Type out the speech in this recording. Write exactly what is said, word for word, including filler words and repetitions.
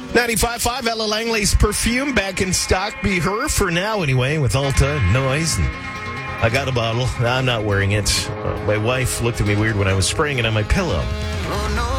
ninety-five point five, Ella Langley's Perfume back in stock. Be her for now, anyway, with Ulta, Noise. And I got a bottle. I'm not wearing it. Uh, my wife looked at me weird when I was spraying it on my pillow.